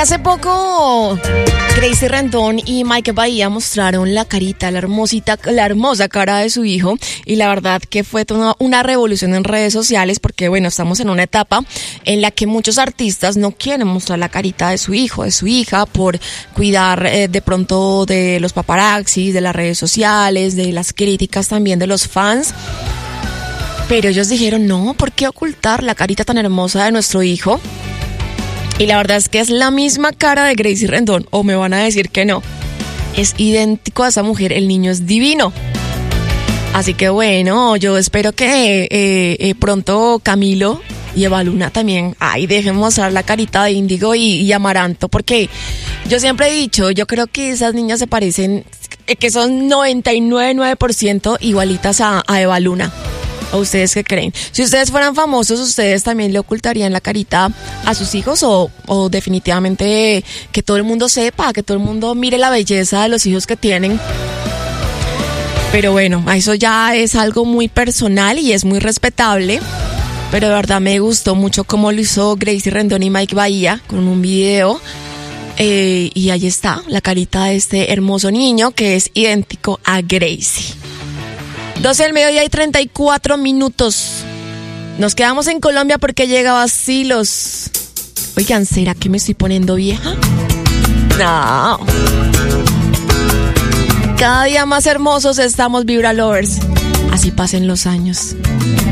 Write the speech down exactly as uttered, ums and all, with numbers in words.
hace poco Gracie Rendón y Mike Bahía mostraron la carita, la hermosita, la hermosa cara de su hijo, y la verdad que fue toda una revolución en redes sociales porque, bueno, estamos en una etapa en la que muchos artistas no quieren mostrar la carita de su hijo, de su hija, por cuidar eh, de pronto de los paparazzis, de las redes sociales, de las críticas también de los fans. Pero ellos dijeron, no, ¿por qué ocultar la carita tan hermosa de nuestro hijo? Y la verdad es que es la misma cara de Gracie Rendón, o me van a decir que no. Es idéntico a esa mujer, el niño es divino. Así que bueno, yo espero que eh, eh, pronto Camilo y Eva Luna también, ay, dejen mostrar la carita de Índigo y, y Amaranto, porque yo siempre he dicho, yo creo que esas niñas se parecen, que son noventa y nueve punto nueve por ciento igualitas a, a Eva Luna. ¿O ustedes qué creen? Si ustedes fueran famosos, ¿ustedes también le ocultarían la carita a sus hijos o, o definitivamente que todo el mundo sepa, que todo el mundo mire la belleza de los hijos que tienen? Pero bueno, eso ya es algo muy personal y es muy respetable. Pero de verdad me gustó mucho cómo lo hizo Gracie Rendón y Mike Bahía con un video. Eh, y ahí está, la carita de este hermoso niño que es idéntico a Gracie. doce del mediodía y treinta y cuatro minutos. Nos quedamos en Colombia porque llega Vacilos. Oigan, ¿será que me estoy poniendo vieja? No. Cada día más hermosos estamos, Vibra Lovers. Así pasen los años.